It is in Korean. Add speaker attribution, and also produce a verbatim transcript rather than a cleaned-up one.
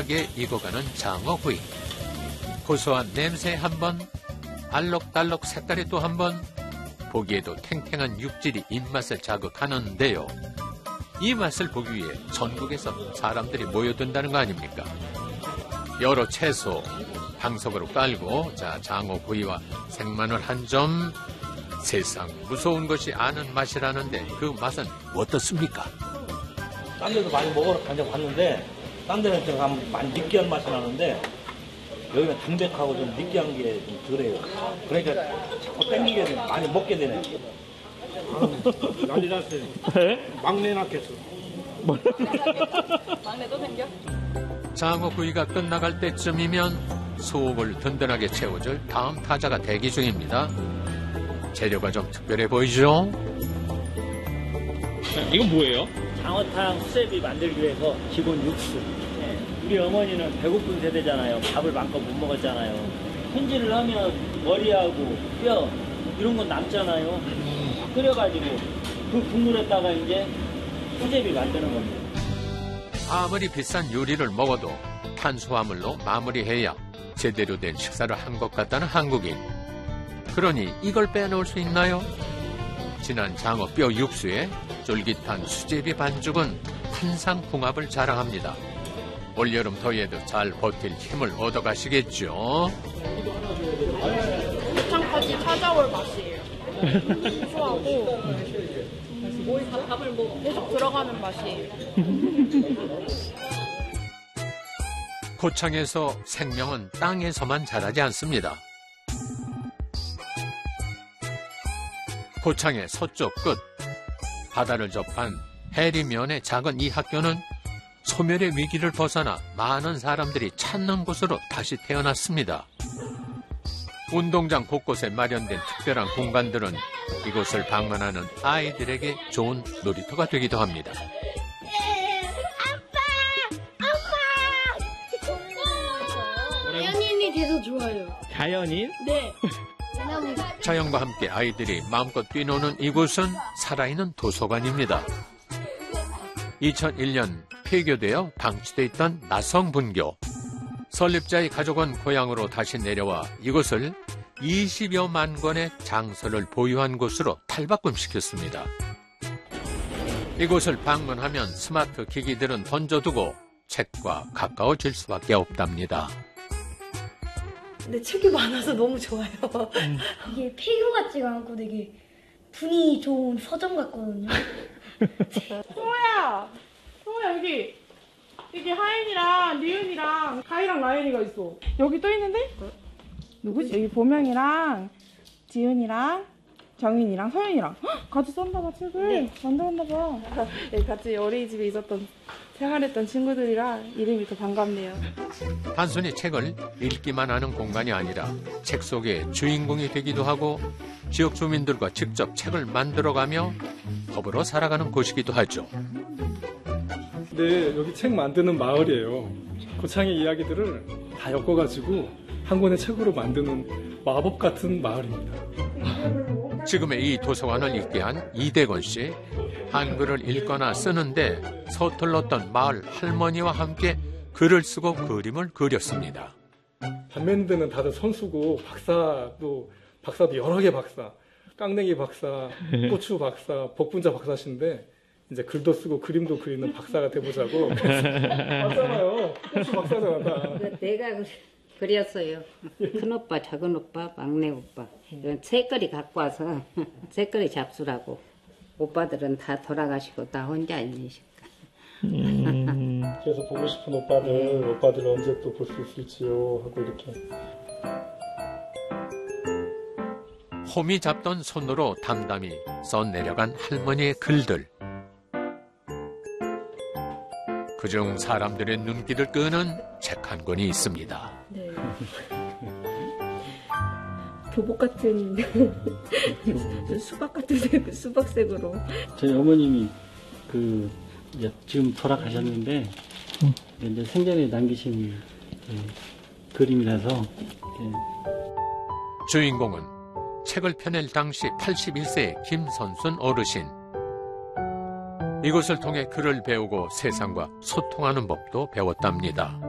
Speaker 1: 촉촉하게 익어가는 장어구이. 고소한 냄새 한 번, 알록달록 색깔이 또 한 번, 보기에도 탱탱한 육질이 입맛을 자극하는데요. 이 맛을 보기 위해 전국에서 사람들이 모여든다는 거 아닙니까? 여러 채소, 방석으로 깔고 자 장어구이와 생마늘 한 점. 세상 무서운 것이 아는 맛이라는데 그 맛은 어떻습니까?
Speaker 2: 딴 데도 많이 먹으러 다녀봤는데 딴 데는 좀 가면 많이 느끼한 맛이 나는데 여기는 담백하고 좀 느끼한 게 좀 덜해요. 그러니까 자꾸 땡기게 돼. 많이 먹게 되네. 아, 난리 났어요. 네? 막내 낳겠어.
Speaker 3: 막내도 생겨?
Speaker 1: 장어구이가 끝나갈 때쯤이면 속을 든든하게 채워줄 다음 타자가 대기 중입니다. 재료가 좀 특별해 보이죠?
Speaker 4: 이건 뭐예요?
Speaker 5: 장어탕 수제비 만들기 위해서 기본 육수. 네. 우리 어머니는 배고픈 세대잖아요. 밥을 마음껏 못 먹었잖아요. 손질을 하면 머리하고 뼈 이런 건 남잖아요. 끓여가지고 그 국물에다가 이제 수제비 만드는 겁니다.
Speaker 1: 아무리 비싼 요리를 먹어도 탄수화물로 마무리해야 제대로 된 식사를 한 것 같다는 한국인. 그러니 이걸 빼놓을 수 있나요? 진한 장어 뼈 육수에 쫄깃한 수제비 반죽은 한상궁합을 자랑합니다. 올여름 더위에도 잘 버틸 힘을 얻어가시겠죠?
Speaker 3: 고창까지 찾아올 맛이에요. 고소하고 밥을 뭐 계속 들어가는 맛이에요.
Speaker 1: 고창에서 생명은 땅에서만 자라지 않습니다. 고창의 서쪽 끝, 바다를 접한 해리면의 작은 이 학교는 소멸의 위기를 벗어나 많은 사람들이 찾는 곳으로 다시 태어났습니다. 운동장 곳곳에 마련된 특별한 공간들은 이곳을 방문하는 아이들에게 좋은 놀이터가 되기도 합니다.
Speaker 6: 자연인이 돼서 좋아요.
Speaker 4: 자연인?
Speaker 6: 네.
Speaker 1: 자연과 함께 아이들이 마음껏 뛰노는 이곳은 살아있는 도서관입니다. 이천일 년 폐교되어 방치돼 있던 나성분교. 설립자의 가족은 고향으로 다시 내려와 이곳을 이십여만 권의 장서를 보유한 곳으로 탈바꿈시켰습니다. 이곳을 방문하면 스마트 기기들은 던져두고 책과 가까워질 수밖에 없답니다.
Speaker 6: 근데 책이 많아서 너무 좋아요.
Speaker 7: 음. 이게 폐교 같지가 않고 되게 분위기 좋은 서점 같거든요.
Speaker 3: 소야! 소야 여기 여기 하인이랑 리은이랑 가희랑 라연이가 있어. 여기 또 있는데? 누구지? 여기 보명이랑 지은이랑 정인이랑 서윤이랑 같이 썼나봐 책을. 네. 만들었나봐. 네, 같이 어린이집에 있었던 생활했던 친구들이라 이름이 더 반갑네요.
Speaker 1: 단순히 책을 읽기만 하는 공간이 아니라 책 속의 주인공이 되기도 하고 지역 주민들과 직접 책을 만들어가며 더불어 살아가는 곳이기도 하죠.
Speaker 8: 네, 여기 책 만드는 마을이에요. 고창의 이야기들을 다 엮어가지고 한 권의 책으로 만드는 마법 같은 마을입니다.
Speaker 1: 지금의 이 도서관을 읽게 한 이대건 씨. 한글을 읽거나 쓰는데 서툴렀던 마을 할머니와 함께 글을 쓰고 그림을 그렸습니다.
Speaker 8: 반면대는 다들 선수고 박사도 박사도 여러 개 박사, 깡냉이 박사, 고추 박사, 복분자 박사신데 이제 글도 쓰고 그림도 그리는 박사가 돼보자고. 맞잖아요. 고추 박사잖아. 다.
Speaker 9: 내가 그렸어요. 큰 오빠, 작은 오빠, 막내 오빠. 이런 색깔이 갖고 와서 색깔이 잡수라고. 오빠들은 다 돌아가시고 나 혼자 있으니까.
Speaker 8: 음, 그래서 보고 싶은 오빠들, 오빠들 언제 또 볼 수 있을지요 하고 이렇게.
Speaker 1: 홈이 잡던 손으로 담담히 써내려간 할머니의 글들. 그중 사람들의 눈길을 끄는 책 한 권이 있습니다.
Speaker 6: 네. 교복 같은 수박 같은 색, 수박색으로.
Speaker 5: 저희 어머님이 그 이제 지금 돌아가셨는데 음. 이제 생전에 남기신 그 그림이라서. 네.
Speaker 1: 주인공은 책을 펴낼 당시 팔십일 세의 김선순 어르신. 이곳을 통해 글을 배우고 세상과 소통하는 법도 배웠답니다.